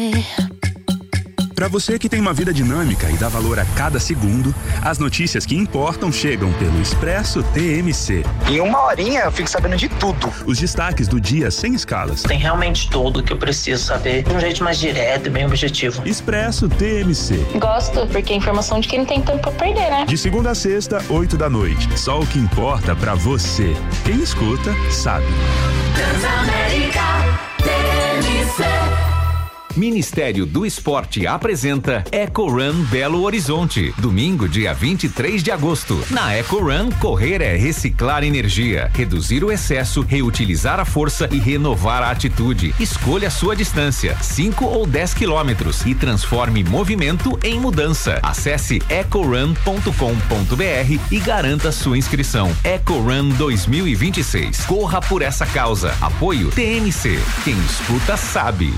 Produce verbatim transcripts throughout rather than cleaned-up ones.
Para você que tem uma vida dinâmica e dá valor a cada segundo, as notícias que importam chegam pelo Expresso T M C. Em uma horinha eu fico sabendo de tudo. Os destaques do dia sem escalas. Tem realmente tudo o que eu preciso saber de um jeito mais direto e bem objetivo. Expresso T M C. Gosto, porque é informação de quem não tem tempo pra perder, né? De segunda a sexta, oito da noite. Só o que importa pra você. Quem escuta, sabe. Transamérica T M C. Ministério do Esporte apresenta Eco Run Belo Horizonte, domingo, dia vinte e três de agosto. Na Eco Run, correr é reciclar energia, reduzir o excesso, reutilizar a força e renovar a atitude. Escolha a sua distância, cinco ou dez quilômetros, e transforme movimento em mudança. Acesse eco run ponto com ponto b r e garanta sua inscrição. Eco Run dois mil e vinte e seis. Corra por essa causa. Apoio T M C. Quem escuta sabe.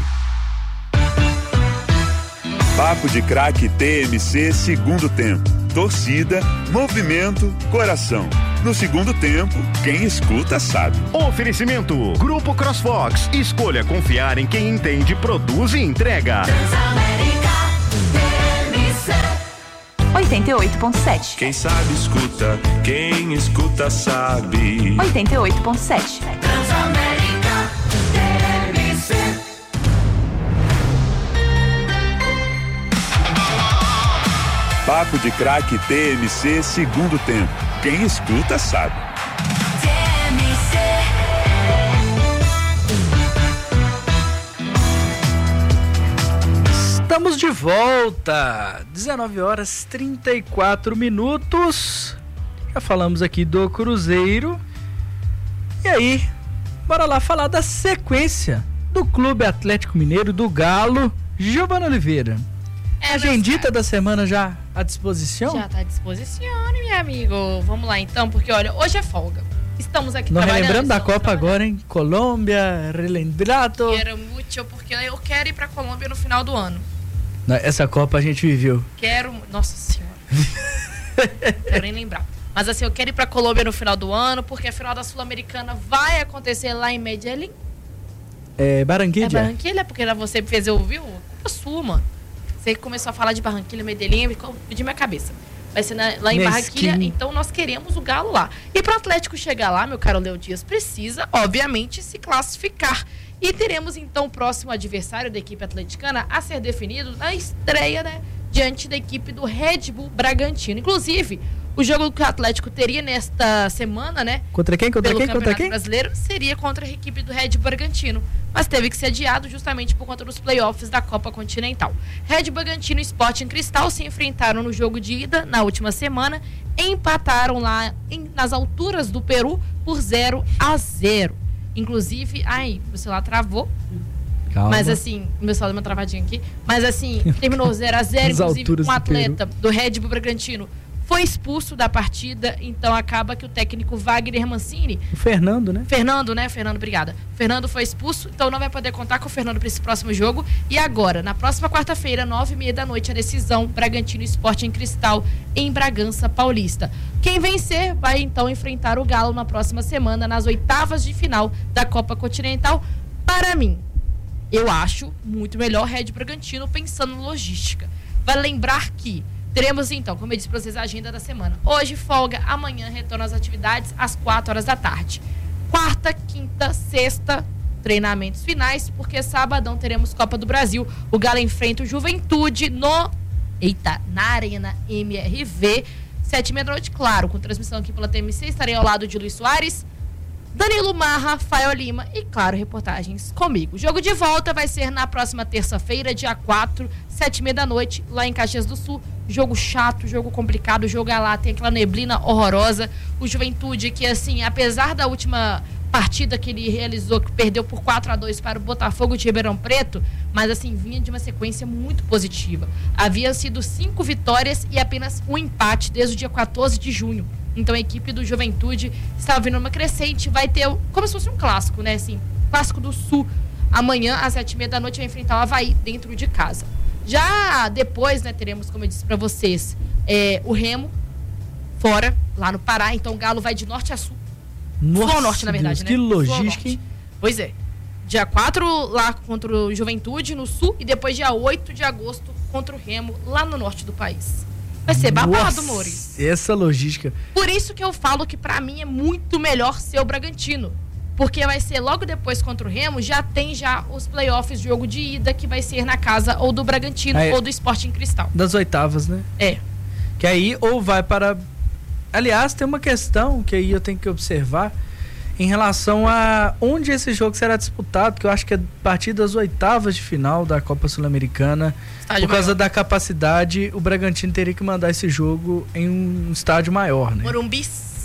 Papo de Craque T M C segundo tempo. Torcida, movimento, coração. No segundo tempo, quem escuta sabe. Oferecimento Grupo CrossFox. Escolha confiar em quem entende, produz e entrega. Transamérica T M C. oitenta e oito ponto sete. Quem sabe escuta, quem escuta sabe. oitenta e oito ponto sete. Transamérica T M C. Papo de Craque T M C segundo tempo. Quem escuta sabe. T M C. Estamos de volta. dezenove horas e trinta e quatro minutos. Já falamos aqui do Cruzeiro. E aí, bora lá falar da sequência do Clube Atlético Mineiro, do Galo. Giovana Oliveira. É, a agendita da semana já à disposição? Já tá à disposição, meu amigo. Vamos lá então, porque olha, hoje é folga. Estamos aqui Nós trabalhando. relembrando da Copa agora, hein? Colômbia, relembrado. Quero muito, porque eu quero ir pra Colômbia no final do ano. Essa Copa a gente viveu. Quero, nossa senhora. Quero nem lembrar. Mas assim, eu quero ir pra Colômbia no final do ano, porque a final da Sul-Americana vai acontecer lá em Medellín. É Barranquilla? É Barranquilla, porque você fez eu ouvir, culpa sua, mano. Você começou a falar de Barranquilla, Medellín, ficou de minha cabeça. Vai ser na, lá em Barranquilla, então nós queremos o Galo lá. E para o Atlético chegar lá, meu caro Léo Dias, precisa, obviamente, se classificar. E teremos, então, o próximo adversário da equipe atleticana a ser definido na estreia, né, diante da equipe do Red Bull Bragantino. Inclusive, o jogo que o Atlético teria nesta semana, né? Contra quem? Contra pelo quem? Campeonato Contra quem? Brasileiro, seria contra a equipe do Red Bull Bragantino. Mas teve que ser adiado justamente por conta dos playoffs da Copa Continental. Red Bull Bragantino e Sporting Cristal se enfrentaram no jogo de ida na última semana, empataram lá em, nas alturas do Peru por zero a zero. Inclusive, ai, meu celular travou. Calma. Mas assim, meu celular deu uma travadinha aqui. Mas assim, terminou zero a zero. Inclusive, um atleta do Red Bull Bragantino foi expulso da partida, então acaba que o técnico Wagner Mancini... O Fernando, né? Fernando, né? Fernando, obrigada. Fernando foi expulso, então não vai poder contar com o Fernando para esse próximo jogo. E agora, na próxima quarta-feira, nove e meia da noite, a decisão Bragantino Sporting Cristal em Bragança Paulista. Quem vencer vai, então, enfrentar o Galo na próxima semana, nas oitavas de final da Copa Continental. Para mim, eu acho muito melhor Red Bragantino pensando em logística. Vale lembrar que teremos, então, como eu disse para vocês, a agenda da semana. Hoje, folga, amanhã retorna às atividades às quatro horas da tarde. Quarta, quinta, sexta, treinamentos finais, porque sabadão teremos Copa do Brasil. O Galo enfrenta o Juventude no... Eita, na Arena M R V. Sete e meia da noite, claro, com transmissão aqui pela T M C. Estarei ao lado de Luiz Soares, Danilo Marra, Rafael Lima e, claro, reportagens comigo. O jogo de volta vai ser na próxima terça-feira, dia quatro, sete e meia da noite, lá em Caxias do Sul. Jogo chato, jogo complicado, jogar lá, tem aquela neblina horrorosa. O Juventude, que assim, apesar da última partida que ele realizou, que perdeu por quatro a dois para o Botafogo de Ribeirão Preto, mas assim, vinha de uma sequência muito positiva. Havia sido cinco vitórias e apenas um empate desde o dia quatorze de junho. Então a equipe do Juventude estava vindo uma crescente, vai ter como se fosse um clássico, né? Assim, clássico do Sul. Amanhã, às sete e meia da noite, vai enfrentar o Avaí dentro de casa. Já depois, né, teremos, como eu disse para vocês, é, o Remo fora, lá no Pará. Então o Galo vai de norte a sul. Nossa, Sul ao norte, na verdade, Deus, né? que logística, hein? Pois é. dia quatro lá contra o Juventude, no sul, e depois dia oito de agosto contra o Remo, lá no norte do país. Vai ser babado, Mori. Essa logística. Por isso que eu falo que pra mim é muito melhor ser o Bragantino. Porque vai ser logo depois contra o Remo, já tem já os playoffs, jogo de ida, que vai ser na casa ou do Bragantino é, ou do Sporting Cristal. Das oitavas, né? É. Que aí ou vai para... Aliás, tem uma questão que aí eu tenho que observar em relação a onde esse jogo será disputado, que eu acho que é a partir das oitavas de final da Copa Sul-Americana. Por causa maior. da capacidade, o Bragantino teria que mandar esse jogo em um estádio maior, né? Morumbis.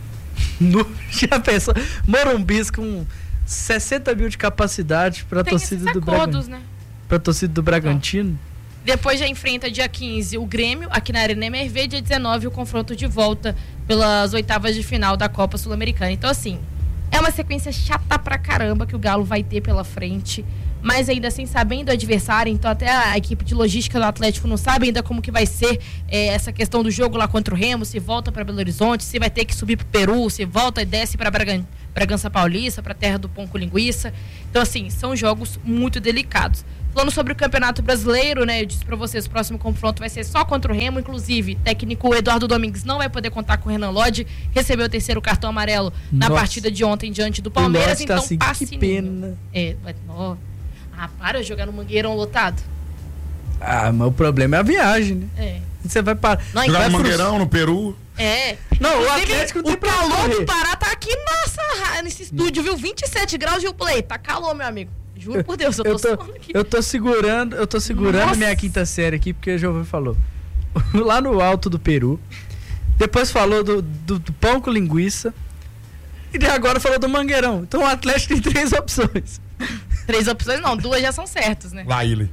No, já pensou? Morumbis com sessenta mil de capacidade para a torcida do Bragantino. Né? Para a torcida do Bragantino. Então, depois já enfrenta dia quinze o Grêmio, aqui na Arena M R V, dia dezenove o confronto de volta pelas oitavas de final da Copa Sul-Americana. Então, assim, é uma sequência chata pra caramba que o Galo vai ter pela frente, mas ainda assim, sabendo o adversário, então até a equipe de logística do Atlético não sabe ainda como que vai ser é, essa questão do jogo lá contra o Remo, se volta para Belo Horizonte, se vai ter que subir pro Peru, se volta e desce para Bragan- Bragança Paulista, pra terra do pão com linguiça. Então, assim, são jogos muito delicados. Falando sobre o Campeonato Brasileiro, né, eu disse pra vocês, o próximo confronto vai ser só contra o Remo, inclusive, técnico Eduardo Domingues não vai poder contar com o Renan Lodge, recebeu o terceiro cartão amarelo na Nossa. partida de ontem diante do Palmeiras, tá então assim, passe que pena. É, vai, ó, ah, para jogar no Mangueirão lotado. Ah, mas o problema é a viagem, né? É. Você vai para Jogar no frust... Mangueirão, no Peru. É. Não, o Inclusive, Atlético não tem o calor correr. do Pará tá aqui nessa, nesse estúdio, viu? vinte e sete graus de o play, tá calor, meu amigo. Juro por Deus, eu tô, eu tô, suando aqui. eu tô segurando, eu tô segurando Nossa. minha quinta série aqui, porque o Giovanni falou. Lá no alto do Peru. Depois falou do, do, do pão com linguiça. E agora falou do Mangueirão. Então o Atlético tem três opções. Três opções não, duas já são certas, né? Lá ele.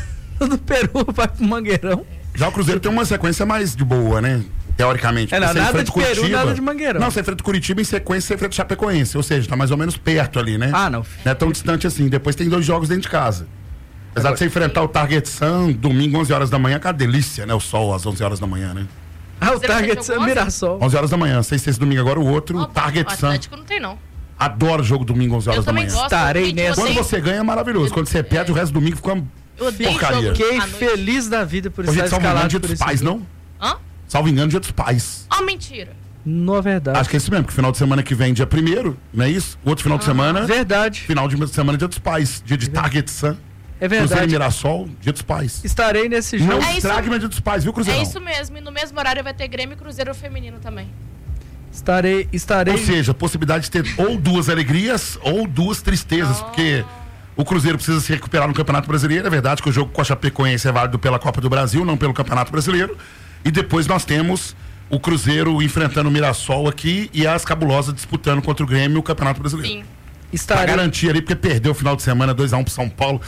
Do Peru vai pro Mangueirão. Já o Cruzeiro tem uma sequência mais de boa, né? Teoricamente. É, não, Você nada enfrenta de Curitiba. Peru, nada de Mangueirão. Não, você enfrenta Curitiba, em sequência você enfrenta Chapecoense. Ou seja, tá mais ou menos perto ali, né? Ah, não. Não é tão distante assim. Depois tem dois jogos dentro de casa. Apesar de você enfrentar o Target Sun, domingo, onze horas da manhã, que é uma delícia, né? O sol às onze horas da manhã, né? Ah, o Target é Mirassol. onze horas da manhã. Sei se esse domingo agora o outro, o Ó, Target o Sun. Atlético não tem, não. Adoro jogo domingo, onze horas Eu da também manhã. gosto. Estarei gente, nessa. eu Quando odeio- você ganha é maravilhoso. Quando você perde, o resto do domingo fica uma Eu odeio porcaria. jogo Fiquei à noite. feliz da vida por Hoje, estar salvo engano, escalado dia por dos esse pais, jogo. não? Hã? Salvo engano, dia dos pais. Ó, mentira. Na verdade. Acho que é isso mesmo, porque final de semana que vem, dia primeiro, não é isso? O outro final de semana, Verdade. final de semana, dia dos pais. Dia de Target Sun. É Cruzeiro e verdade. Mirassol, dia dos pais. Estarei nesse jogo. Não É isso- estrague meu dia dos pais, viu, Cruzeiro? É isso mesmo, e no mesmo horário vai ter Grêmio e Cruzeiro feminino também. Estarei, estarei. Ou seja, possibilidade de ter ou duas alegrias ou duas tristezas, porque o Cruzeiro precisa se recuperar no Campeonato Brasileiro. É verdade que o jogo com a Chapecoense é válido pela Copa do Brasil, não pelo Campeonato Brasileiro. E depois nós temos o Cruzeiro enfrentando o Mirassol aqui e as Cabulosas disputando contra o Grêmio o Campeonato Brasileiro. Sim. Pra Estarei. garantir ali, porque perdeu o final de semana dois a um pro São Paulo.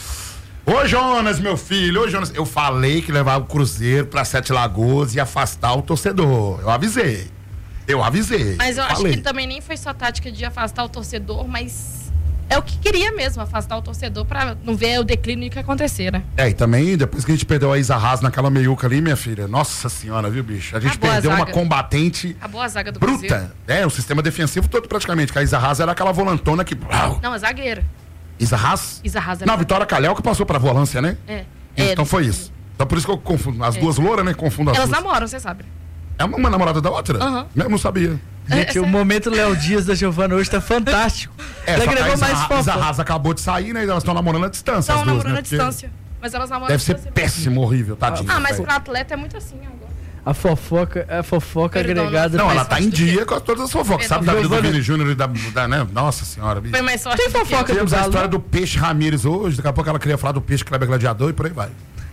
Ô Jonas, meu filho, ô Jonas, eu falei que levava o Cruzeiro pra Sete Lagoas e afastar o torcedor. Eu avisei. Eu avisei. Mas eu acho falei. que também nem foi só tática de afastar o torcedor, mas é o que queria mesmo, afastar o torcedor pra não ver o declínio que acontecer, né? É, e também, depois que a gente perdeu a Isa Haas naquela meiuca ali, minha filha, nossa senhora, viu, bicho? A gente Acabou a perdeu uma zaga. combatente Acabou a zaga do Cruzeiro. bruta. É, o sistema defensivo todo praticamente, que a Isa Haas era aquela volantona que... Não, a zagueira. Isa Haas? Isa Haas era Não, a zagueira. Vitória Calhau que passou pra volância, né? É. Então É, foi isso. Então por isso que eu confundo. As duas louras, né? Confundo as Elas duas. namoram, você sabe. É uma, uma namorada da outra? Aham. Eu não sabia. Gente, É, o é momento Léo Dias da Giovana hoje tá fantástico. É, Ela só que a gravou Isa, mais Ha- Isa fofa. Haas acabou de sair, né? E elas estão namorando à distância, Estão as duas, namorando né? à Porque distância. Mas elas namoram Deve à ser distância. péssimo, horrível, tadinho. Ah, mas velho. pra atleta é muito assim agora. A fofoca, a fofoca Perdão, agregada. Não, mais ela tá forte em do que dia com todas as fofocas. Perdão. Sabe da vida do Giovana- Vini Júnior e da, da, né? Nossa senhora, bicho. Foi mais sorte Tem do que fofoca eu. Temos a Galo, história né? do Peixe Ramírez hoje, daqui a pouco ela queria falar do Peixe Kleber Gladiador e por aí vai.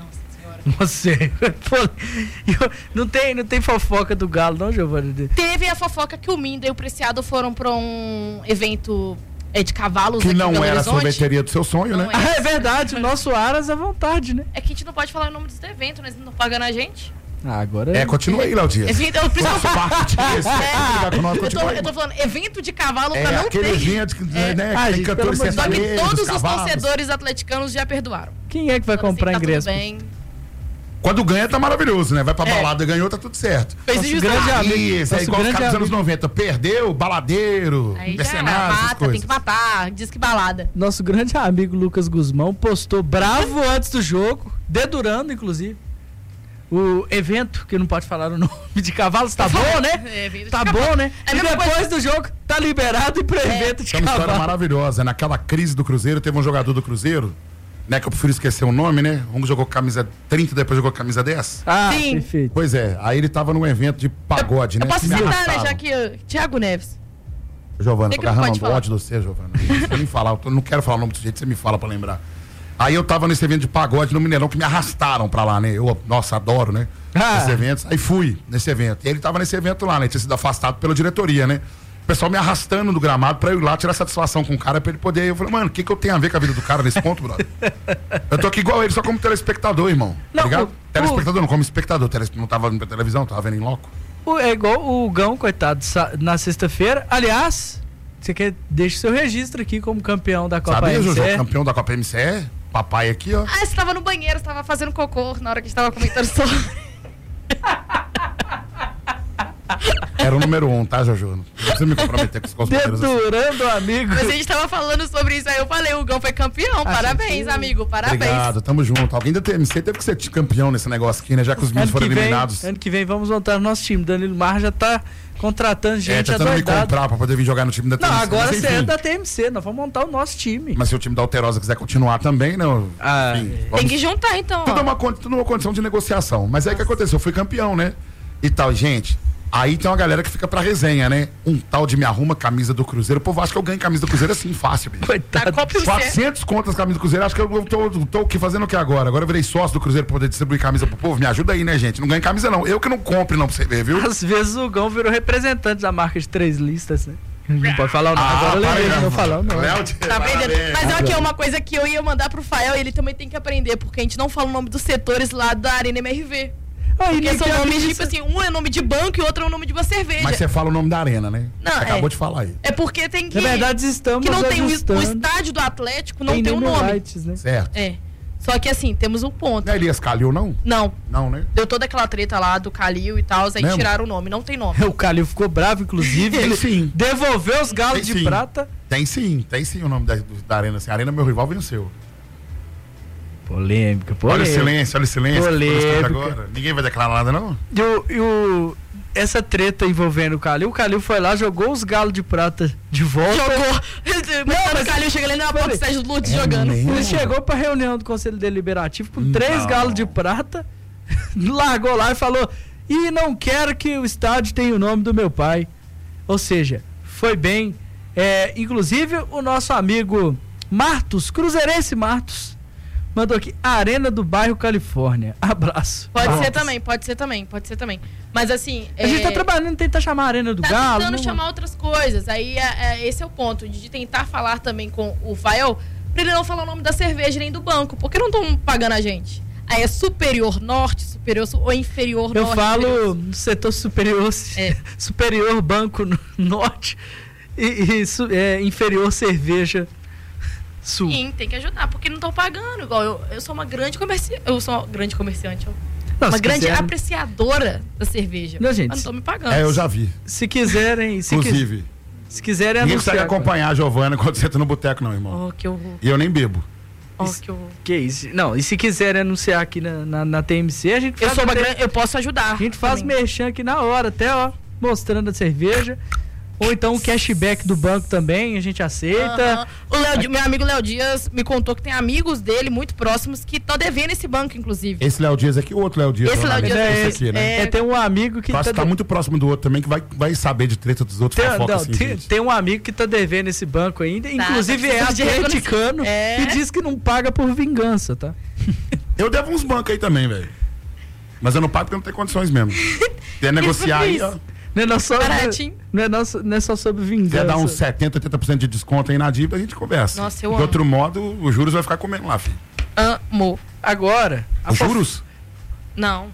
Você. Pô, eu- não, tem, não tem fofoca do Galo, não, Giovanni? Teve a fofoca que o Minda e o Preciado foram pra um evento é, de cavalos Que aqui em não Belo era a Horizonte. sorveteria do seu sonho, Não né? é. Ah, é verdade. O nosso Aras à vontade, né? É que a gente não pode falar o nome desse evento, né? Eles não pagando a gente. Ah, agora É, continua aí, Léo Dias. Evento, eu preciso Nosso marketing esse, é, ligar com nós, eu, tô, continua aí. eu tô falando, evento de cavalo É pra não aquele ter. evento que, né, Ah, que gente, tem pelo cantores amor de Deus. Só que sertanejos, todos os cavalos. torcedores atleticanos já perdoaram. Quem é que vai Falaram assim, comprar tá ingresso? Tudo bem. Quando ganha, tá maravilhoso, né? Vai pra balada, é. ganhou, tá tudo certo. Fez nosso grande amigo. Isso, é igual os caras dos anos noventa. Perdeu, baladeiro, mercenário, essas mata, coisas. tem que matar, diz que balada. Nosso grande amigo Lucas Guzmão postou bravo antes do jogo, dedurando, inclusive, o evento, que não pode falar o nome de cavalos, tá bom, né? É, tá bom, cavalo. né? É e depois coisa... do jogo, tá liberado e pro é. evento de cavalo. É uma história maravilhosa. Naquela crise do Cruzeiro, teve um jogador do Cruzeiro, né, que eu prefiro esquecer o nome, né? Um jogou camisa trinta, depois jogou camisa dez. Ah, sim. Perfeito. Pois é, aí ele tava num evento de pagode, eu, né? Eu posso citar, né, já que... Uh, Thiago Neves. Giovana, tô agarrando ódio de você, Giovana. Eu nem falar, eu não quero falar o nome do jeito, você me fala pra lembrar. Aí eu tava nesse evento de pagode no Mineirão, que me arrastaram pra lá, né? Eu, nossa, adoro, né? Ah. Esses eventos. Aí fui nesse evento. E ele tava nesse evento lá, né? Tinha sido afastado pela diretoria, né? O pessoal me arrastando do gramado pra eu ir lá tirar satisfação com o cara, pra ele poder. Eu falei, mano, o que, que eu tenho a ver com a vida do cara nesse ponto, brother? Eu tô aqui igual ele, só como telespectador, irmão. Não, tá ligado? O, telespectador, o... não como espectador. Não tava na televisão, tava vendo em loco. O, é igual o Gão, coitado, na sexta-feira. Aliás, você quer deixa o seu registro aqui como campeão da Copa Sabia, M C? Jojo, campeão da Copa M C E? Papai aqui, ó. Ah, você tava no banheiro, você tava fazendo cocô na hora que a gente tava comentando sobre. Era o número um, tá, Jojo? Não precisa me comprometer com os companheiros. Dedurando o amigo. Mas a gente tava falando sobre isso, aí eu falei, o Gão foi campeão. Ah, parabéns, amigo, parabéns. Obrigado, tamo junto. Alguém da T M C teve que ser campeão nesse negócio aqui, né? Já que os meninos foram vem, eliminados. Ano que vem vamos montar o nosso time. Danilo Mar já tá contratando gente é, tentando adoidado. me comprar pra poder vir jogar no time da T M C. Não, agora você é da T M C, nós vamos montar o nosso time. Mas se o time da Alterosa quiser continuar também, não. Ah, enfim, é. vamos... Tem que juntar, então. Tudo é uma, tudo uma condição de negociação. Mas aí o que aconteceu? Eu fui campeão, né? E tal, gente. Aí tem uma galera que fica pra resenha, né? Um tal de me arruma camisa do Cruzeiro. O povo acha que eu ganho camisa do Cruzeiro assim, fácil, bicho. quatrocentos contas camisa do Cruzeiro. Acho que eu tô, tô aqui fazendo o que agora? Agora eu virei sócio do Cruzeiro pra poder distribuir camisa pro povo. Me ajuda aí, né, gente? Não ganho camisa, não. Eu que não compre, não, pra você ver, viu? Às vezes o Gão virou representante da marca de três listas, né? Não pode falar o nome. Ah, agora eu lembrei, não falar o nome. Tá aprendendo. Mas é que é uma coisa que eu ia mandar pro Fael, ele também tem que aprender, porque a gente não fala o nome dos setores lá da Arena M R V. Ah, porque são nomes, tipo assim, um é nome de banco e outro é o nome de uma cerveja. Mas você fala o nome da arena, né? Não, você acabou é. de falar aí. É porque tem que... Na verdade, estamos que não tem o, o estádio do Atlético, não tem, tem o nome. Lights, né? Certo. É. Só que assim, temos um ponto. Não é Elias Calil, não? Não. Não, né? Deu toda aquela treta lá do Calil e tal, aí Lembra? tiraram o nome, não tem nome. O Calil ficou bravo, inclusive. Ele sim. devolveu os galos tem de sim. prata. Tem sim, tem sim o nome da, da arena. Assim. A arena, meu rival, venceu. Polêmica, polêmica. Olha o silêncio, olha o silêncio. Polêmica. Agora. Ninguém vai declarar nada, não? E o, e o, essa treta envolvendo o Calil, o Calil foi lá, jogou os galos de prata de volta. Jogou. Não, mas o Calil chega ali na porta do Sérgio Lutz é jogando. Mesmo? Ele chegou pra reunião do Conselho Deliberativo com não. três galos de prata, largou lá e falou, e não quero que o estádio tenha o nome do meu pai. Ou seja, foi bem. É, inclusive, o nosso amigo Martos, cruzeirense Martos, mandou aqui, Arena do Bairro Califórnia. Abraço. Pode Martos. ser também, pode ser também, pode ser também. Mas assim... A é... gente tá trabalhando em tentar chamar a Arena do tá Galo. Tá tentando não... chamar outras coisas. Aí é, é, esse é o ponto, de tentar falar também com o Fael, pra ele não falar o nome da cerveja nem do banco, porque não estão pagando a gente. Aí é superior norte, superior sul, ou inferior Eu norte. Eu falo inferior. no setor superior, é. superior banco norte e, e é, inferior cerveja sul. Sim, tem que ajudar, porque não estão pagando. Igual eu, eu sou uma grande comerciante. Eu sou uma grande comerciante, não, uma grande quiserem... apreciadora da cerveja. Não, gente, mas não estão me pagando. É, eu já vi. Se quiserem. Se Inclusive. Quis, se quiserem ninguém anunciar. consegue acompanhar a Giovana quando senta no boteco, não, irmão. Oh, que horror. E eu nem bebo. Oh, que horror. Que isso? Não, e se quiserem anunciar aqui na, na, na T M C, a gente eu faz. Sou uma grande, eu posso ajudar. A gente faz merchan aqui na hora, até, ó, mostrando a cerveja. Ou então o cashback do banco também, a gente aceita. Uhum. O Léo, meu amigo Léo Dias me contou que tem amigos dele muito próximos que estão devendo esse banco, inclusive. Esse Léo Dias aqui, o outro Léo Dias. Esse Léo Dias é, esse aqui, né? É, é, tem um amigo que Parece tá, tá de... muito próximo do outro também, que vai, vai saber de treta dos outros. Tem, fofoca, não, assim, tem, tem um amigo que tá devendo esse banco ainda, tá, inclusive é atleticano é. e diz que não paga por vingança, tá? Eu devo uns bancos aí também, velho. Mas eu não pago porque não tem condições mesmo. Quer negociar aí, ó. Não é, só, não, é nosso, não é só sobre vingança. Quer dar uns setenta, oitenta por cento de desconto aí na dívida, a gente conversa. Nossa, eu de amo. outro modo, os juros vai ficar comendo lá, filho. Amo. Agora. Os juros? Não.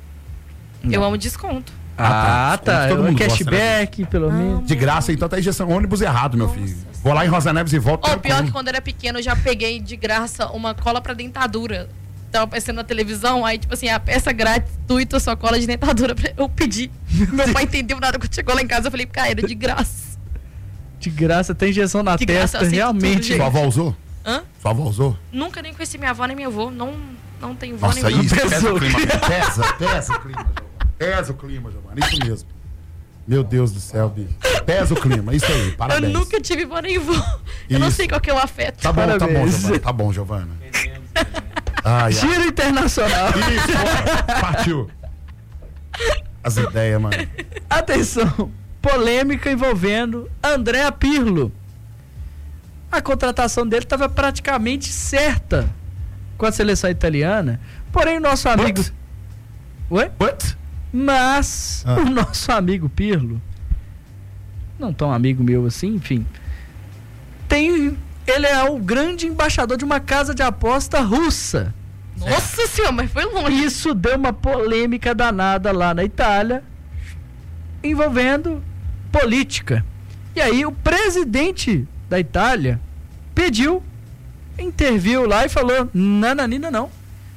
não. Eu amo desconto. Ah, ah tá. Todo mundo cashback, gosta, né? Pelo menos. De graça, então tá injeção ônibus errado, meu Nossa. filho. Vou lá em Rosa Neves e volto. O oh, pior que quando eu era pequeno eu já peguei de graça uma cola pra dentadura tava aparecendo na televisão, aí, tipo assim, a peça gratuita, sua cola de dentadura, eu pedi. Meu pai entendeu na hora que chegou lá em casa, eu falei, cara, era de graça. De graça, tem injeção na De testa, graça, realmente. Sua avó usou? Hã? Sua avó usou? Nunca nem conheci minha avó nem meu avô, não, não tenho vó Nossa, nem isso vô. pesa o clima. Pesa, pesa o clima, Giovana. Pesa o clima, Giovana. Isso mesmo. Meu Deus do céu, bicho. Pesa o clima, isso aí, parabéns. Eu nunca tive vó nem vô. Eu não Isso. sei qual que é o afeto. Tá bom, tá bom, Parabéns. Giovana. Tá bom, Giovana. Ai, ai. Giro internacional. Isso, bora. Partiu. As ideias, mano. Atenção, polêmica envolvendo Andrea Pirlo. A contratação dele estava praticamente certa com a seleção italiana, porém o nosso amigo... What? Oi? What? Mas Ah. o nosso amigo Pirlo, não tão amigo meu assim, enfim, tem, ele é o grande embaixador de uma casa de aposta russa. Nossa senhora, mas foi longe. Isso deu uma polêmica danada lá na Itália, envolvendo política. E aí o presidente da Itália pediu, interviu lá e falou, nananina não.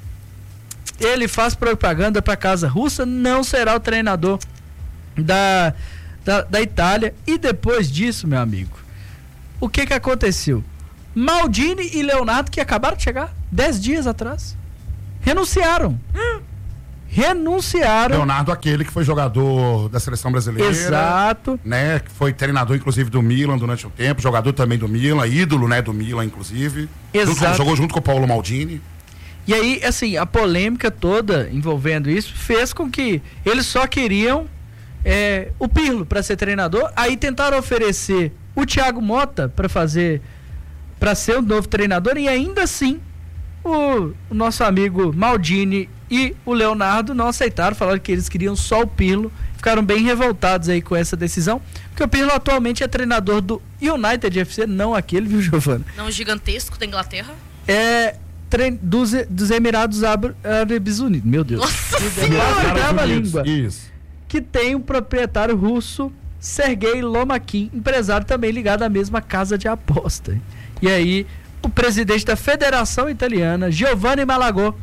Ele faz propaganda para a casa russa, não será o treinador da, da, da Itália. E depois disso, meu amigo, o que que aconteceu? Maldini e Leonardo, que acabaram de chegar dez dias atrás, renunciaram. Renunciaram. Leonardo, aquele que foi jogador da seleção brasileira. Exato. Né, que foi treinador, inclusive, do Milan durante um tempo, jogador também do Milan, ídolo, né, do Milan, inclusive. Exato. Junto, jogou junto com o Paulo Maldini. E aí, assim, a polêmica toda envolvendo isso fez com que eles só queriam é, o Pirlo para ser treinador. Aí tentaram oferecer o Thiago Motta para fazer, para ser o novo treinador, e ainda assim o, o nosso amigo Maldini e o Leonardo não aceitaram, falaram que eles queriam só o Pirlo. Ficaram bem revoltados aí com essa decisão, porque o Pirlo atualmente é treinador do United F C, não aquele, viu, Giovana? Não gigantesco da Inglaterra. É trein, dos, dos Emirados Árabes Unidos. Meu Deus. Nossa Senhora! Trava a língua. Isso. Que tem um proprietário russo, Sergei Lomakin, empresário também ligado à mesma casa de aposta. E aí, o presidente da Federação Italiana, Giovanni Malagò,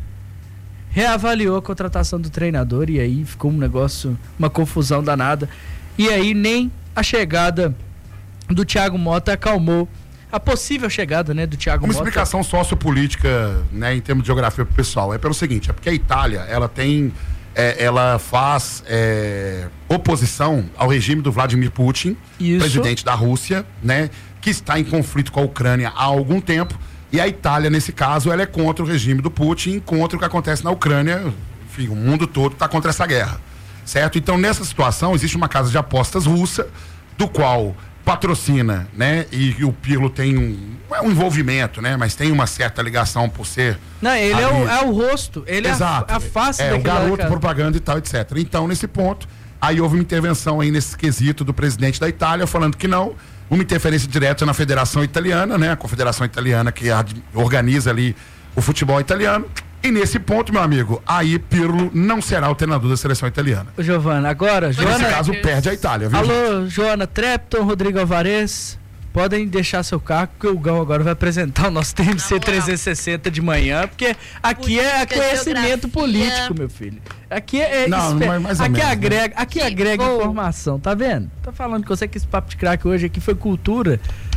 reavaliou a contratação do treinador, e aí ficou um negócio, uma confusão danada. E aí nem a chegada do Thiago Motta acalmou a possível chegada, né, do Thiago Uma Motta. explicação sociopolítica, né, em termos de geografia pro pessoal, é pelo seguinte, é porque a Itália, ela tem, é, ela faz é, oposição ao regime do Vladimir Putin, Isso. presidente da Rússia, né, que está em conflito com a Ucrânia há algum tempo, e a Itália, nesse caso, ela é contra o regime do Putin, contra o que acontece na Ucrânia, enfim, o mundo todo está contra essa guerra, certo? Então, nessa situação, existe uma casa de apostas russa, do qual patrocina, né? E, e o Pirlo tem um, não é um envolvimento, né? Mas tem uma certa ligação por ser... Não, ele é o, é o rosto, ele Exato. é a, a face é, o daquela garoto, casa. propaganda e tal, etcétera. Então, nesse ponto, aí houve uma intervenção aí nesse quesito do presidente da Itália, falando que não, uma interferência direta na Federação Italiana, né? A Confederação Italiana que ad, organiza ali o futebol italiano. E nesse ponto, meu amigo, aí Pirlo não será o treinador da seleção italiana. Ô, Giovana, agora, Joana... Nesse caso, perde a Itália, viu? Alô, Joana Trepton, Rodrigo Alvarez, podem deixar seu cargo, porque o Gão agora vai apresentar o nosso T M C trezentos e sessenta de manhã, porque aqui é Política, conhecimento geografia. político, meu filho. Aqui é, é Não, espe- mas mais ou aqui menos, né? agrega, aqui Que agrega bom. informação, tá vendo? Tá falando com você que esse papo de craque hoje aqui foi cultura,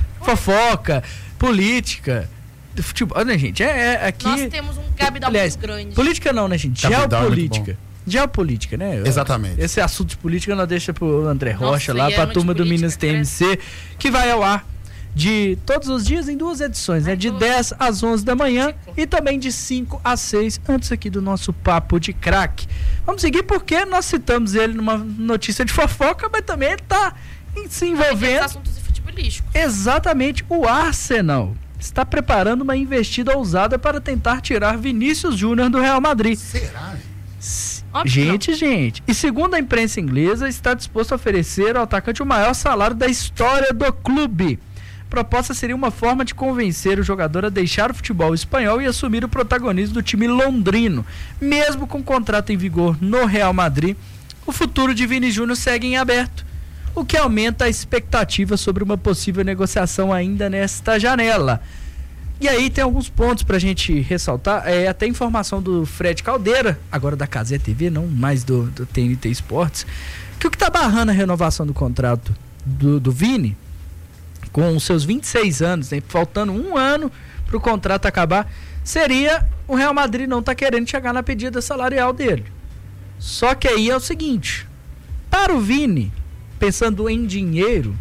fofoca, política, futebol, né, gente? É, é aqui. Nós temos um cabidal Aliás, muito grande. política não, né, gente? Cabidal é muito Geopolítica. Geopolítica, né? Exatamente. Esse assunto de política nós deixa pro André Nossa, Rocha lá, e é pra muito turma do política, Minas T M C, que vai ao ar de todos os dias em duas edições, né? De dez às onze da manhã e também de cinco às seis, antes aqui do nosso Papo de Craque. Vamos seguir porque nós citamos ele numa notícia de fofoca, mas também ele tá em- se envolvendo. Assuntos futebolísticos. Exatamente, o Arsenal está preparando uma investida ousada para tentar tirar Vinícius Júnior do Real Madrid. Será? Óbvio que Gente, gente. E segundo a imprensa inglesa, está disposto a oferecer ao atacante o maior salário da história do clube. A proposta seria uma forma de convencer o jogador a deixar o futebol espanhol e assumir o protagonismo do time londrino. Mesmo com contrato em vigor no Real Madrid, o futuro de Vini Júnior segue em aberto, o que aumenta a expectativa sobre uma possível negociação ainda nesta janela. E aí tem alguns pontos pra gente ressaltar, é até informação do Fred Caldeira, agora da Cazé T V, não mais do, do T N T Esportes, que o que tá barrando a renovação do contrato do, do Vini, com os seus vinte e seis anos, né, faltando um ano pro contrato acabar, seria o Real Madrid não tá querendo chegar na pedida salarial dele. Só que aí é o seguinte, para o Vini, pensando em dinheiro,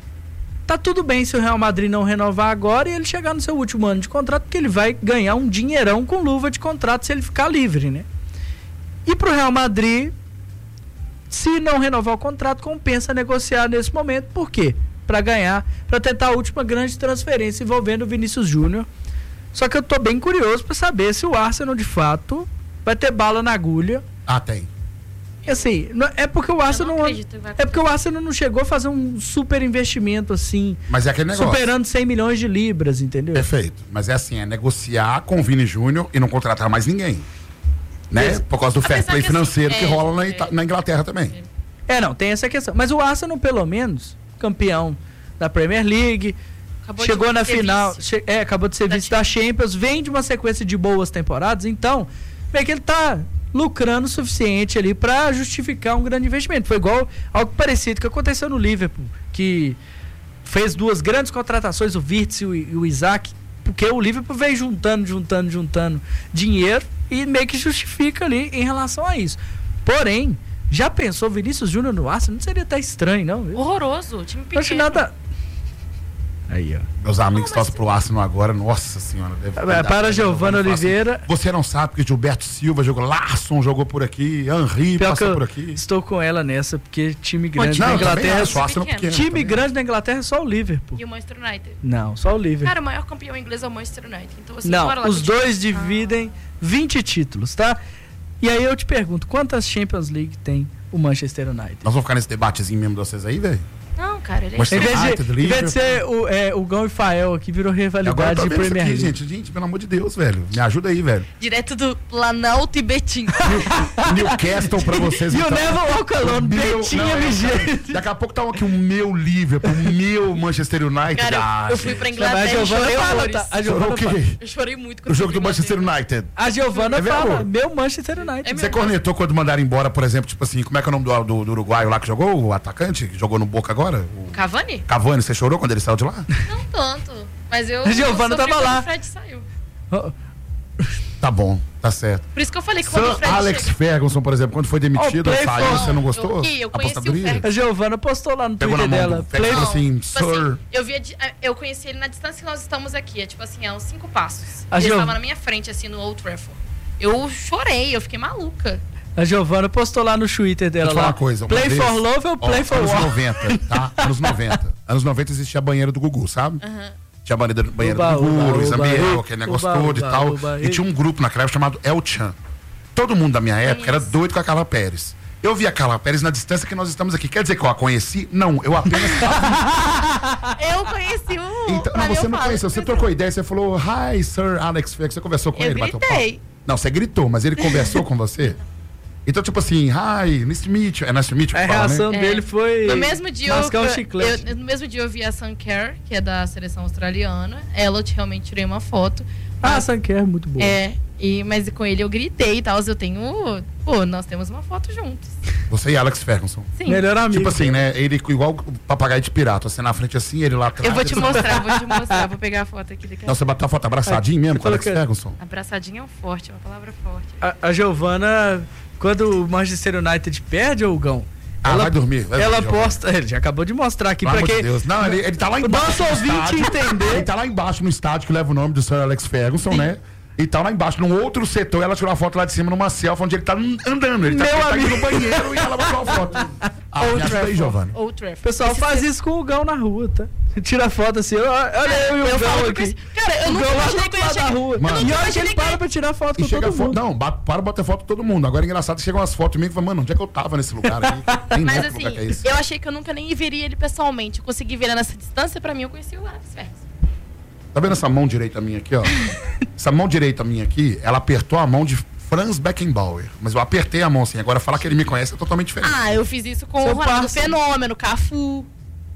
tá tudo bem se o Real Madrid não renovar agora e ele chegar no seu último ano de contrato, porque ele vai ganhar um dinheirão com luva de contrato se ele ficar livre, né? E pro Real Madrid, se não renovar o contrato, compensa negociar nesse momento. Por quê? Para ganhar, para tentar a última grande transferência envolvendo o Vinícius Júnior. Só que eu tô bem curioso para saber se o Arsenal de fato vai ter bala na agulha. Ah, tem. Assim, é porque o Arsenal não, é porque o Arsenal não chegou a fazer um super investimento assim, mas é aquele negócio, superando cem milhões de libras, entendeu? Perfeito, mas é assim, é negociar com o Vini Júnior e não contratar mais ninguém, né? Esse, por causa do fair play que financeiro assim, que é, rola na, é, na Inglaterra também. É, não, tem essa questão, mas o Arsenal pelo menos, campeão da Premier League, acabou chegou na final, che, é, acabou de ser vice da Champions, vem de uma sequência de boas temporadas, então, vê que ele tá lucrando o suficiente ali para justificar um grande investimento. Foi igual algo parecido que aconteceu no Liverpool, que fez duas grandes contratações, o Wirtz e o, e o Isaac, porque o Liverpool veio juntando, juntando, juntando dinheiro e meio que justifica ali em relação a isso. Porém, já pensou Vinícius Júnior no Arsenal? Não seria até estranho, não? Horroroso, time pequeno. Não acho nada... Aí, ó. Meus amigos não, torcem pro Arsenal agora, nossa senhora. Deve é, para Giovana Oliveira. Assim, você não sabe porque Gilberto Silva jogou, Larsson jogou por aqui, Henry Pior passou por aqui. Estou com ela nessa, porque time grande não, na Inglaterra. É, só Arsenal pequeno, time também. grande na Inglaterra é só o Liverpool. E o Manchester United. Não, só o Liverpool. Cara, o maior campeão inglês é o Manchester United. Então, assim, não, bora lá, os dois time. dividem ah. vinte títulos, tá? E aí eu te pergunto, quantas Champions League tem o Manchester United? Nós vamos ficar nesse debatezinho mesmo de vocês aí, velho? Não, cara, ele é... Em vez de, em vez de ser o, é, o Gão e Fael aqui, virou rivalidade de Premier League. Gente, gente, pelo amor de Deus, velho. Me ajuda aí, velho. Direto do Planalto e Betim. Newcastle pra vocês. E o Never Walk Alone, Betinho e Vigente. Daqui a pouco tá aqui o meu Liverpool, o meu Manchester United. Cara, ah, eu fui pra Inglaterra e chorei horrores. A Giovana fala. Eu chorei muito. O jogo do Manchester United. A Giovana é fala, meu Manchester United. É Você cornetou quando mandaram embora, por exemplo, tipo assim, como é que é o nome do, do, do uruguaio lá que jogou? O atacante que jogou no Boca agora? O... Cavani? Cavani, você chorou quando ele saiu de lá? Não tanto, mas eu... A Giovana tava lá. O Fred saiu. Oh. Tá bom, tá certo. Por isso que eu falei que Sir quando o Fred Alex chega... Ferguson, por exemplo, quando foi demitido, oh, saiu, for... você não gostou? Eu, eu conheci o Ferguson. A Giovana postou lá no Pegou Twitter na mão dela. do Ferguson, Não, assim, tipo Sir... assim, eu, via, eu conheci ele na distância que nós estamos aqui, é tipo assim, há uns cinco passos. A ele Gio... estava na minha frente, assim, no Old Trafford. Eu chorei, eu fiquei maluca. A Giovana postou lá no Twitter dela. Deixa eu falar lá. uma coisa. Uma play vez, for love ou play ó, for anos war? noventa, tá? Anos noventa. Anos noventa existia a banheira do Gugu, sabe? Uhum. Tinha a banheira, banheira Uba, do Gugu, uba, Luiz uba, Amiel, uba, aquele negócio uba, todo uba, e tal. uba, e tinha um grupo na Creve chamado El Chan. Todo mundo da minha época era doido com a Carla Pérez. Eu vi a Carla Pérez na distância que nós estamos aqui. Quer dizer que eu a conheci? Não, eu apenas... Eu conheci o... Então, não, você não conheceu. Você trocou ideia, você falou, hi, Sir Alex Ferguson. Você conversou com eu ele? gritei. Bateu papo? Não, você gritou, mas ele conversou com você? Então, tipo assim, hi, nice to meet you. É nice to meet you? A fala, reação né? dele foi... No mesmo dia, mascar um eu, chiclete. eu, no mesmo dia eu vi a Sam Kerr, que é da seleção australiana. Ela eu realmente tirei uma foto. Ah, a Sam Kerr é muito boa. É, e, mas com ele eu gritei e tal. Eu tenho... Pô, nós temos uma foto juntos. Você e Alex Ferguson. Sim. Melhor amigo. Tipo assim, né? Ele igual o papagaio de pirata. Você na frente assim, ele lá atrás. Eu vou te mostrar, vou te mostrar. Vou pegar a foto aqui daqui a Não, você bateu a foto abraçadinho mesmo com o Alex Ferguson? Abraçadinho é um forte, é uma palavra forte. A, a Giovana, quando o Manchester United perde, o Gão, Ah, ela, vai dormir. Vai ela dormir, posta... Ele já acabou de mostrar aqui Pelo pra amor de quem... Deus. Não, ele, ele tá lá embaixo. O nosso no ouvinte estádio. entender. Ele tá lá embaixo no estádio que leva o nome do Sir Alex Ferguson, Sim. né? E tá lá embaixo, num outro setor, ela tirou a foto lá de cima numa selfie onde ele tá andando. Ele tá, ele tá indo no banheiro e ela botou a foto. Ah, me ajuda aí, Giovana. O pessoal faz ser... isso com o Gão na rua, tá? Tira a foto assim, olha eu e o Gão aqui. Pense... Cara, eu o nunca Gão lá imaginei que eu ia chegar... na rua. Mano, e olha que ele para pra tirar foto com todo mundo. Fo... Não, para bater foto com todo mundo. Agora é engraçado que chegam umas fotos minhas e fala, mano, onde é que eu tava nesse lugar aí? Nem Mas assim, lugar que é esse. eu achei que eu nunca nem veria ele pessoalmente. Eu consegui ver ele nessa distância, pra mim eu conheci o Alex Ferguson. Tá vendo essa mão direita minha aqui, ó? Essa mão direita minha aqui, ela apertou a mão de Franz Beckenbauer. Mas eu apertei a mão assim. Agora falar que ele me conhece é totalmente diferente. Ah, eu fiz isso com Seu o Ronaldo parceiro. Fenômeno, Cafu.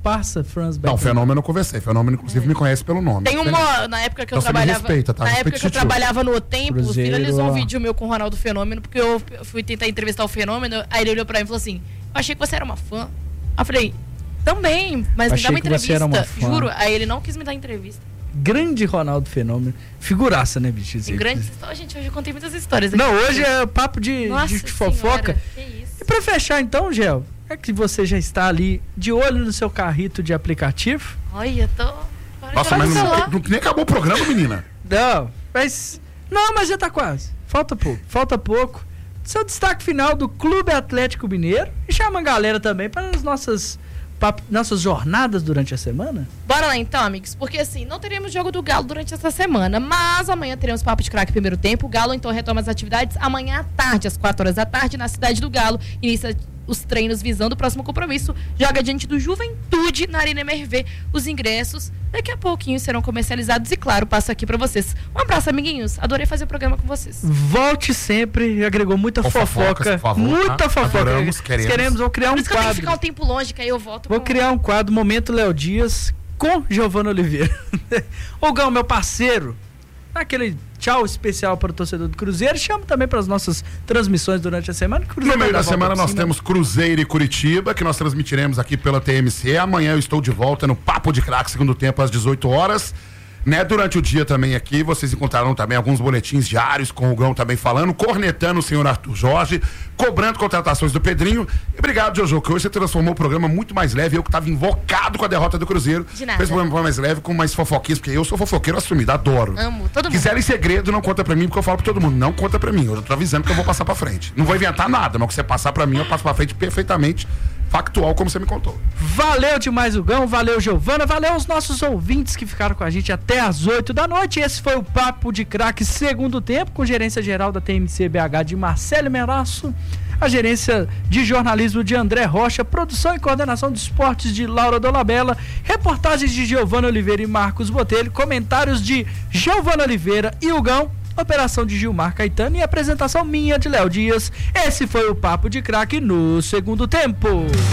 comparsa Franz Não, Fenômeno eu conversei. Fenômeno, inclusive, é. me conhece pelo nome. Tem uma, na época que eu então, trabalhava. Respeita, tá? Na época que eu trabalhava no O Tempo, Cruzeiro, finalizou ó. um vídeo meu com o Ronaldo Fenômeno, porque eu fui tentar entrevistar o Fenômeno, aí ele olhou pra mim e falou assim: eu achei que você era uma fã. Aí eu falei, também, mas achei me dá uma entrevista. Uma juro. Aí ele não quis me dar entrevista. Grande Ronaldo Fenômeno. Figuraça, né, bicho? Grande história, gente. Hoje eu contei muitas histórias aqui. Não, hoje é papo de, Nossa de fofoca. Que isso. E pra fechar então, Gel, é que você já está ali de olho no seu carrito de aplicativo? Olha, eu tô... Nossa, mas não, não, nem acabou o programa, menina. Não, mas... Não, mas já tá quase. Falta pouco, falta pouco. Seu destaque final do Clube Atlético Mineiro. E chama a galera também para as nossas... nossas jornadas durante a semana? Bora lá então, amigos, porque assim, não teremos jogo do Galo durante essa semana, mas amanhã teremos Papo de Craque primeiro tempo. O Galo então retoma as atividades amanhã à tarde, às quatro horas da tarde, na cidade do Galo. Inicia os treinos visando o próximo compromisso. Joga diante do Juventude na Arena M R V. Os ingressos daqui a pouquinho serão comercializados e, claro, passo aqui pra vocês. Um abraço, amiguinhos. Adorei fazer o programa com vocês. Volte sempre. Agregou muita com fofoca. Fofocas, muita fofoca. Adoramos, queremos. queremos. Vou criar um Por isso quadro. Que eu tenho que ficar um tempo longe, que aí eu volto. Vou com... criar um quadro, Momento Léo Dias, com Giovana Oliveira. Ô, Gão, meu parceiro, aquele tchau especial para o torcedor do Cruzeiro. Chamo também para as nossas transmissões durante a semana. Cruzeiro no meio da semana nós temos Cruzeiro e Curitiba, que nós transmitiremos aqui pela T M C. Amanhã eu estou de volta no Papo de Craque, segundo tempo, às dezoito horas. Né, durante o dia também aqui, vocês encontrarão também alguns boletins diários com o Gão também falando, cornetando o senhor Arthur Jorge, cobrando contratações do Pedrinho. E obrigado, Jojo, que hoje você transformou o programa muito mais leve. Eu que estava invocado com a derrota do Cruzeiro. De nada. Fez o programa mais leve, com mais fofoquinhos, porque eu sou fofoqueiro assumido, adoro. Amo, todo mundo. Quiserem segredo, não conta pra mim, porque eu falo pra todo mundo, não conta pra mim. Eu já tô avisando que eu vou passar pra frente. Não vou inventar nada, mas o que você passar pra mim, eu passo pra frente perfeitamente factual, como você me contou. Valeu demais o Gão, valeu Giovana, valeu os nossos ouvintes que ficaram com a gente até às oito da noite. Esse foi o Papo de Craque segundo tempo, com gerência geral da T M C B H de Marcelo Meraço, a gerência de jornalismo de André Rocha, produção e coordenação de esportes de Laura Dolabella, reportagens de Giovana Oliveira e Marcos Botelho, comentários de Giovana Oliveira e o Gão, operação de Gilmar Caetano e apresentação minha de Léo Dias. Esse foi o Papo de Craque no segundo tempo.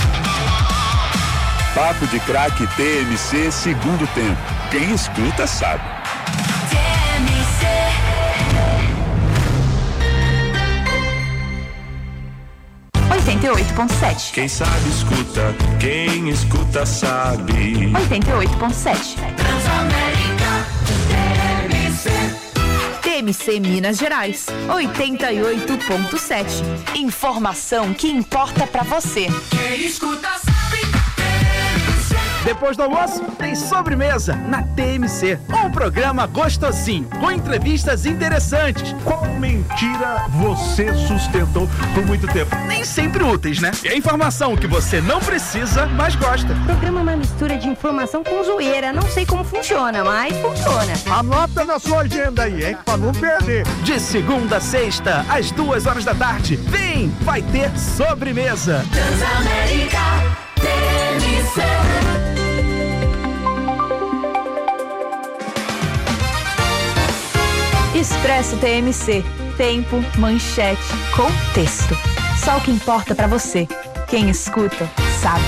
Papo de Craque T M C segundo tempo. Quem escuta sabe. T M C. oitenta e oito ponto sete. Quem sabe escuta, quem escuta sabe. oitenta e oito ponto sete. Transamérica, T M C. T M C Minas Gerais, oitenta e oito ponto sete. Informação que importa pra você. Quem escuta sabe. Depois do almoço, tem sobremesa na T M C. Um programa gostosinho, com entrevistas interessantes. Qual mentira você sustentou por muito tempo? Nem sempre úteis, né? É informação que você não precisa, mas gosta. O programa é uma mistura de informação com zoeira. Não sei como funciona, mas funciona. Anota na sua agenda aí, hein? Pra não perder. De segunda a sexta, às duas horas da tarde. Vem, vai ter sobremesa. Transamérica, T M C. Expresso T M C. Tempo, manchete, contexto. Só o que importa pra você. Quem escuta, sabe.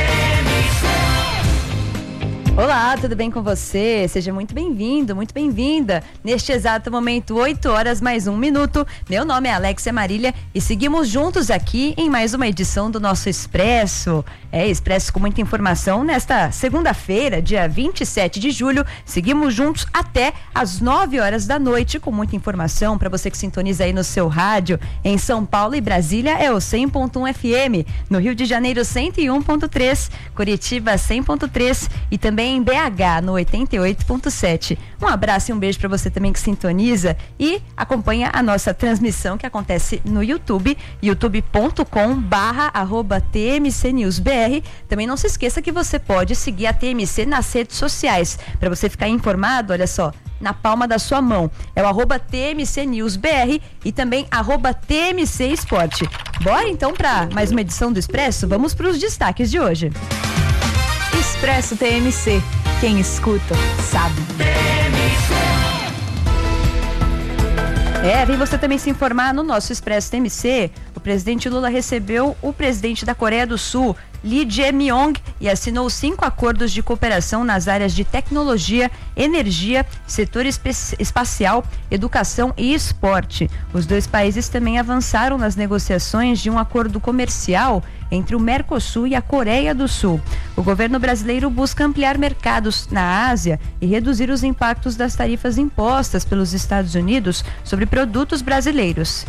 Olá, tudo bem com você? Seja muito bem-vindo, muito bem-vinda. Neste exato momento, oito horas mais um minuto. Meu nome é Alexia Marília e seguimos juntos aqui em mais uma edição do nosso Expresso. É, Expresso com muita informação nesta segunda-feira, dia vinte e sete de julho. Seguimos juntos até às nove horas da noite com muita informação para você que sintoniza aí no seu rádio. Em São Paulo e Brasília é o cem ponto um F M. No Rio de Janeiro, cento e um ponto três. Curitiba, cem ponto três. E também em B H, no oitenta e oito ponto sete. Um abraço e um beijo para você também que sintoniza e acompanha a nossa transmissão que acontece no YouTube, youtube ponto com barra arroba T M C News B R. Também não se esqueça que você pode seguir a T M C nas redes sociais. Para você ficar informado, olha só, na palma da sua mão. É o arroba T M C News B R e também arroba T M C Esporte. Bora então para mais uma edição do Expresso? Vamos para os destaques de hoje. Expresso T M C. Quem escuta, sabe. É, vem você também se informar no nosso Expresso T M C. O presidente Lula recebeu o presidente da Coreia do Sul, Lee Jae-myung e assinou cinco acordos de cooperação nas áreas de tecnologia, energia, setor espe- espacial, educação e esporte. Os dois países também avançaram nas negociações de um acordo comercial entre o Mercosul e a Coreia do Sul. O governo brasileiro busca ampliar mercados na Ásia e reduzir os impactos das tarifas impostas pelos Estados Unidos sobre produtos brasileiros.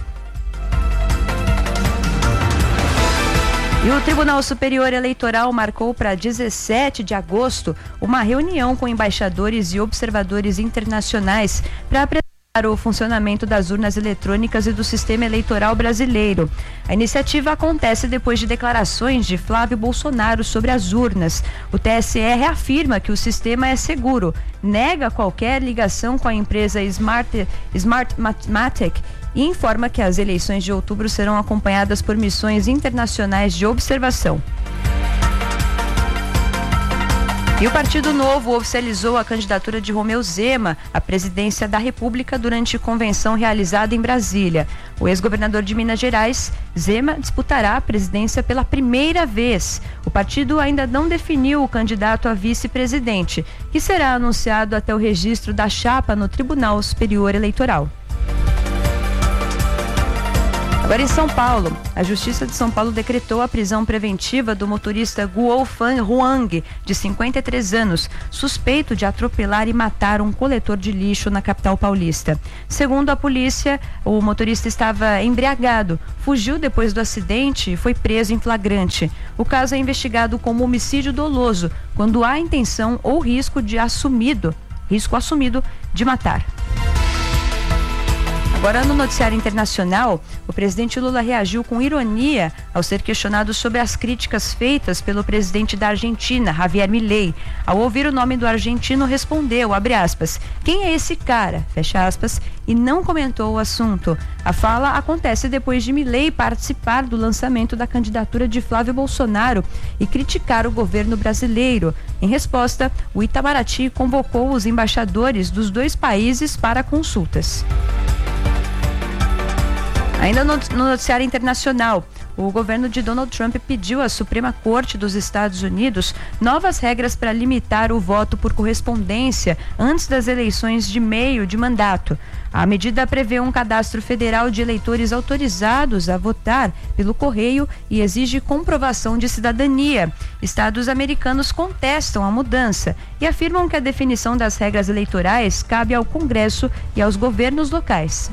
E o Tribunal Superior Eleitoral marcou para dezessete de agosto uma reunião com embaixadores e observadores internacionais para apresentar o funcionamento das urnas eletrônicas e do sistema eleitoral brasileiro. A iniciativa acontece depois de declarações de Flávio Bolsonaro sobre as urnas. O T S E reafirma que o sistema é seguro, nega qualquer ligação com a empresa Smart, Smartmatic e informa que as eleições de outubro serão acompanhadas por missões internacionais de observação. E o Partido Novo oficializou a candidatura de Romeu Zema à presidência da República durante convenção realizada em Brasília. O ex-governador de Minas Gerais, Zema, disputará a presidência pela primeira vez. O partido ainda não definiu o candidato a vice-presidente, que será anunciado até o registro da chapa no Tribunal Superior Eleitoral. Agora em São Paulo, a Justiça de São Paulo decretou a prisão preventiva do motorista Guo Fan Huang, de cinquenta e três anos, suspeito de atropelar e matar um coletor de lixo na capital paulista. Segundo a polícia, o motorista estava embriagado, fugiu depois do acidente e foi preso em flagrante. O caso é investigado como homicídio doloso, quando há intenção ou risco de assumido, risco assumido de matar. Agora, no noticiário internacional, o presidente Lula reagiu com ironia ao ser questionado sobre as críticas feitas pelo presidente da Argentina, Javier Milei. Ao ouvir o nome do argentino, respondeu, abre aspas, quem é esse cara? Fecha aspas, e não comentou o assunto. A fala acontece depois de Milei participar do lançamento da candidatura de Flávio Bolsonaro e criticar o governo brasileiro. Em resposta, o Itamaraty convocou os embaixadores dos dois países para consultas. Ainda no noticiário internacional, o governo de Donald Trump pediu à Suprema Corte dos Estados Unidos novas regras para limitar o voto por correspondência antes das eleições de meio de mandato. A medida prevê um cadastro federal de eleitores autorizados a votar pelo correio e exige comprovação de cidadania. Estados americanos contestam a mudança e afirmam que a definição das regras eleitorais cabe ao Congresso e aos governos locais.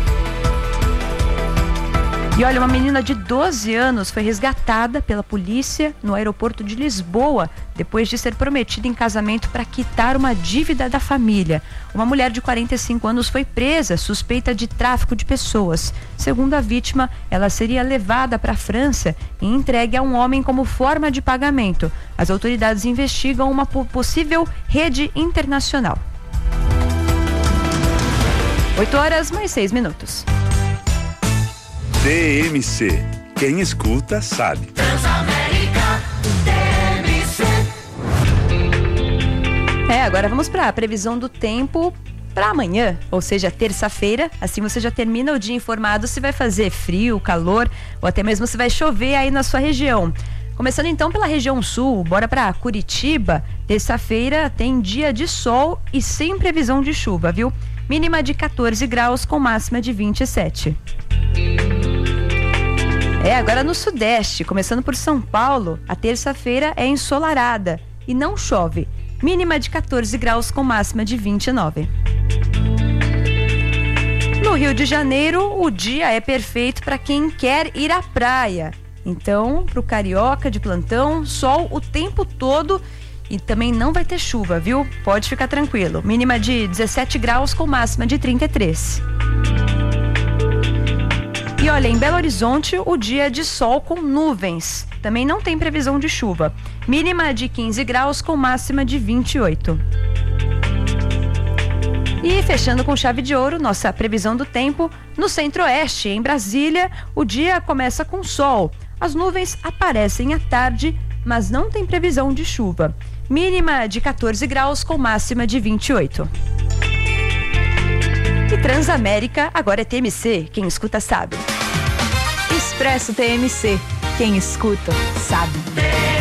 E olha, uma menina de doze anos foi resgatada pela polícia no aeroporto de Lisboa, depois de ser prometida em casamento para quitar uma dívida da família. Uma mulher de quarenta e cinco anos foi presa, suspeita de tráfico de pessoas. Segundo a vítima, ela seria levada para a França e entregue a um homem como forma de pagamento. As autoridades investigam uma possível rede internacional. oito horas mais seis minutos. T M C. Quem escuta sabe. Transamérica T M C. É, agora vamos para a previsão do tempo para amanhã, ou seja, terça-feira. Assim você já termina o dia informado se vai fazer frio, calor ou até mesmo se vai chover aí na sua região. Começando então pela região sul, bora para Curitiba. Terça-feira tem dia de sol e sem previsão de chuva, viu? Mínima de quatorze graus com máxima de vinte e sete. É, agora no sudeste, começando por São Paulo, a terça-feira é ensolarada e não chove. Mínima de quatorze graus com máxima de vinte e nove. No Rio de Janeiro, o dia é perfeito para quem quer ir à praia. Então, para o carioca de plantão, sol o tempo todo e também não vai ter chuva, viu? Pode ficar tranquilo. Mínima de dezessete graus com máxima de trinta e três. E olha, em Belo Horizonte, o dia é de sol com nuvens. Também não tem previsão de chuva. Mínima de quinze graus com máxima de vinte e oito. E fechando com chave de ouro, nossa previsão do tempo. No centro-oeste, em Brasília, o dia começa com sol. As nuvens aparecem à tarde, mas não tem previsão de chuva. Mínima de quatorze graus com máxima de vinte e oito. E Transamérica agora é T M C, quem escuta sabe. Expresso T M C, quem escuta sabe.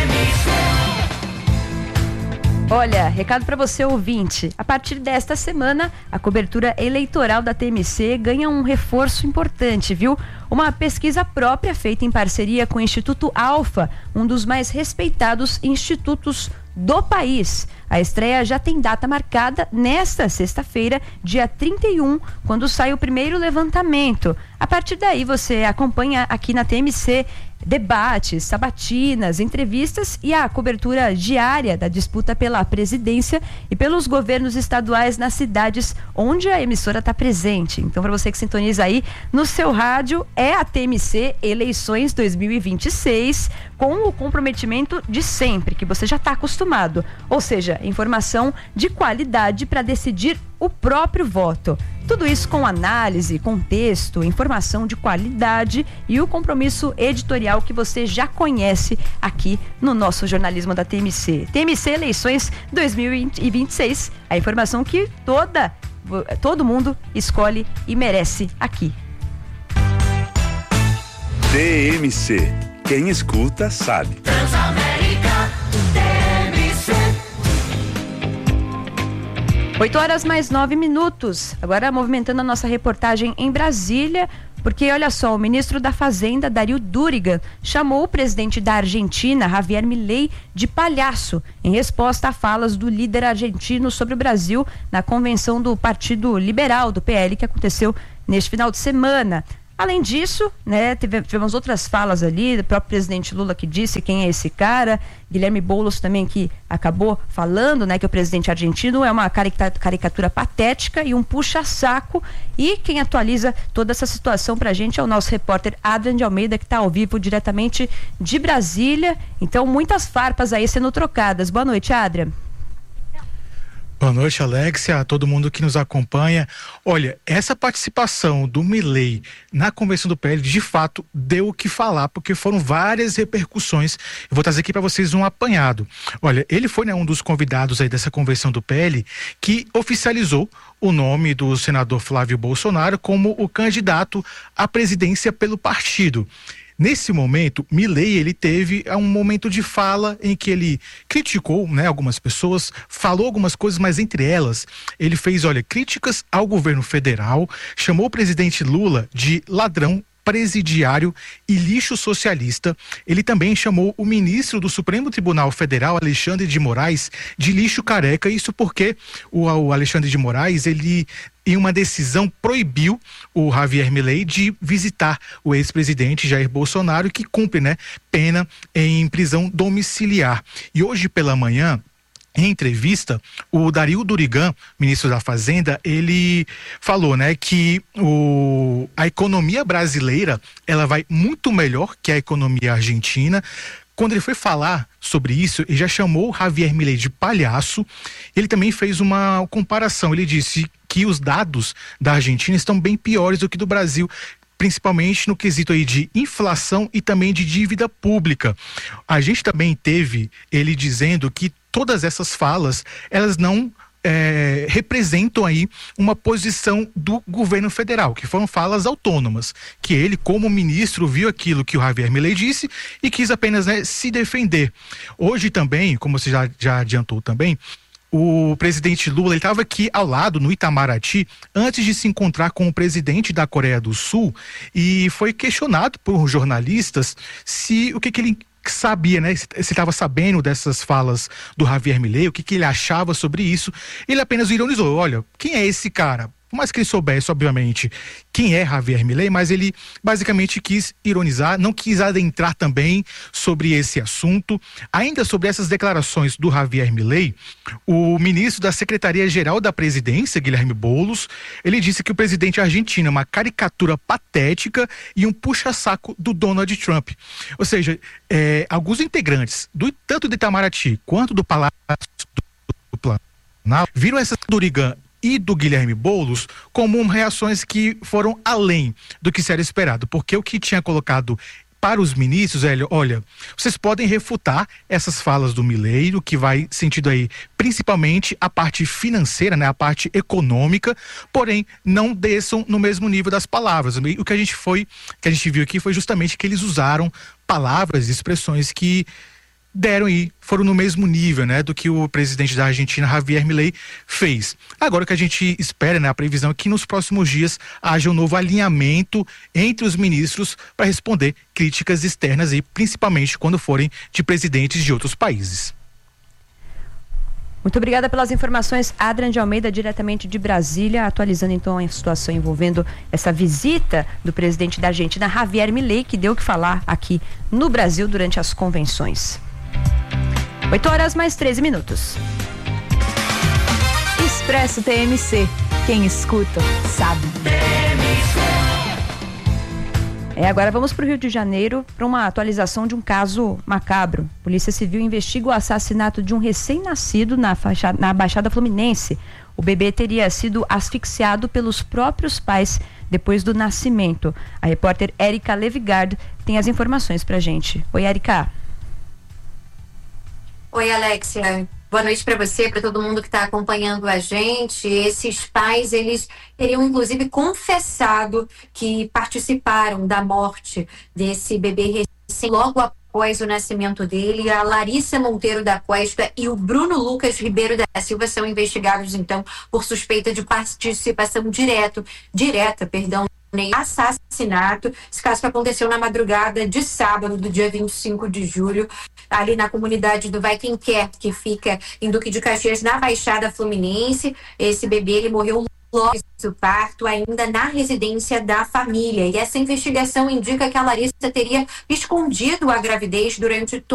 Olha, recado para você ouvinte, a partir desta semana a cobertura eleitoral da T M C ganha um reforço importante, viu? Uma pesquisa própria feita em parceria com o Instituto Alfa, um dos mais respeitados institutos do país. A estreia já tem data marcada nesta sexta-feira, dia trinta e um, quando sai o primeiro levantamento. A partir daí você acompanha aqui na T M C debates, sabatinas, entrevistas e a cobertura diária da disputa pela presidência e pelos governos estaduais nas cidades onde a emissora está presente. Então, para você que sintoniza aí no seu rádio, é a T M C Eleições dois mil e vinte e seis, com o comprometimento de sempre, que você já está acostumado. Ou seja, informação de qualidade para decidir o próprio voto. Tudo isso com análise, contexto, informação de qualidade e o compromisso editorial que você já conhece aqui no nosso jornalismo da T M C. T M C Eleições dois mil e vinte e seis, a informação que toda, todo mundo escolhe e merece aqui. T M C, quem escuta sabe. Transamérica, T M C. oito horas mais nove minutos. Agora movimentando a nossa reportagem em Brasília, porque olha só, o ministro da Fazenda, Dario Durigan, chamou o presidente da Argentina, Javier Milei, de palhaço, em resposta a falas do líder argentino sobre o Brasil na convenção do Partido Liberal, do P L, que aconteceu neste final de semana. Além disso, né, tivemos outras falas ali, do próprio presidente Lula que disse quem é esse cara, Guilherme Boulos também que acabou falando, né, que o presidente argentino é uma caricatura patética e um puxa-saco, e quem atualiza toda essa situação pra gente é o nosso repórter Adrian de Almeida, que está ao vivo diretamente de Brasília. Então, muitas farpas aí sendo trocadas. Boa noite, Adrian. Boa noite, Alexia, a todo mundo que nos acompanha. Olha, essa participação do Milei na convenção do P L, de fato, deu o que falar, porque foram várias repercussões. Eu vou trazer aqui para vocês um apanhado. Olha, ele foi, né, um dos convidados aí dessa convenção do P L que oficializou o nome do senador Flávio Bolsonaro como o candidato à presidência pelo partido. Nesse momento, Milei, ele teve um momento de fala em que ele criticou, né, algumas pessoas, falou algumas coisas, mas entre elas, ele fez, olha, críticas ao governo federal, chamou o presidente Lula de ladrão, presidiário e lixo socialista. Ele também chamou o ministro do Supremo Tribunal Federal, Alexandre de Moraes, de lixo careca. Isso porque o, o Alexandre de Moraes, ele, em uma decisão, proibiu o Javier Milei de visitar o ex-presidente Jair Bolsonaro, que cumpre, né, pena em prisão domiciliar. E hoje pela manhã, em entrevista, o Dario Durigan, ministro da Fazenda, ele falou, né, que o, a economia brasileira, ela vai muito melhor que a economia argentina. Quando ele foi falar sobre isso, ele já chamou o Javier Milei de palhaço. Ele também fez uma comparação. Ele disse que os dados da Argentina estão bem piores do que do Brasil, principalmente no quesito aí de inflação e também de dívida pública. A gente também teve ele dizendo que todas essas falas, elas não é, representam aí uma posição do governo federal, que foram falas autônomas, que ele, como ministro, viu aquilo que o Javier Milei disse e quis apenas, né, se defender. Hoje também, como você já, já adiantou também, o presidente Lula estava aqui ao lado, no Itamaraty, antes de se encontrar com o presidente da Coreia do Sul, e foi questionado por jornalistas se o que, que ele sabia, né? Se estava sabendo dessas falas do Javier Milei, o que, que ele achava sobre isso. Ele apenas ironizou: olha, quem é esse cara? Por mais que ele soubesse, obviamente, quem é Javier Milei, mas ele basicamente quis ironizar, não quis adentrar também sobre esse assunto. Ainda sobre essas declarações do Javier Milei, o ministro da Secretaria-Geral da Presidência, Guilherme Boulos, ele disse que o presidente argentino é uma caricatura patética e um puxa-saco do Donald Trump. Ou seja, é, alguns integrantes, do, tanto do Itamaraty quanto do Palácio do Planalto, viram essa Durigan e do Guilherme Boulos como reações que foram além do que se era esperado, porque o que tinha colocado para os ministros, Hélio, olha, vocês podem refutar essas falas do Milei, o que vai sentido aí principalmente a parte financeira, né, a parte econômica, porém não desçam no mesmo nível das palavras. O que a gente foi, que a gente viu aqui foi justamente que eles usaram palavras e expressões que deram e foram no mesmo nível, né, do que o presidente da Argentina, Javier Milei, fez. Agora o que a gente espera, né, a previsão é que nos próximos dias haja um novo alinhamento entre os ministros para responder críticas externas e principalmente quando forem de presidentes de outros países. Muito obrigada pelas informações, Adrian de Almeida, diretamente de Brasília, atualizando então a situação envolvendo essa visita do presidente da Argentina, Javier Milei, que deu o que falar aqui no Brasil durante as convenções. oito horas mais treze minutos. Expresso T M C. Quem escuta, sabe. É, agora vamos para o Rio de Janeiro para uma atualização de um caso macabro. Polícia Civil investiga o assassinato de um recém-nascido na, faixa, na Baixada Fluminense. O bebê teria sido asfixiado pelos próprios pais depois do nascimento. A repórter Érica Levigard tem as informações para a gente. Oi, Érica. Oi, Alexia. Boa noite para você, para todo mundo que está acompanhando a gente. Esses pais, eles teriam inclusive confessado que participaram da morte desse bebê recém logo após o nascimento dele. A Larissa Monteiro da Costa e o Bruno Lucas Ribeiro da Silva são investigados, então, por suspeita de participação direto, direta, perdão, em assassinato. Esse caso que aconteceu na madrugada de sábado, do dia vinte e cinco de julho, ali na comunidade do Vai Quem Quer, que fica em Duque de Caxias, na Baixada Fluminense. Esse bebê, ele morreu logo do parto, ainda na residência da família. E essa investigação indica que a Larissa teria escondido a gravidez durante todo